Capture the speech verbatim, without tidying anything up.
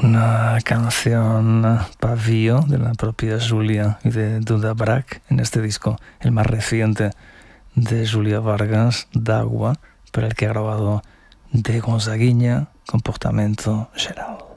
una canción Pavio de la propia Julia y de Duda Brac en este disco, el más reciente de Julia Vargas, D'Agua, pero el que ha grabado de Gonzaguinha, Comportamento Geral.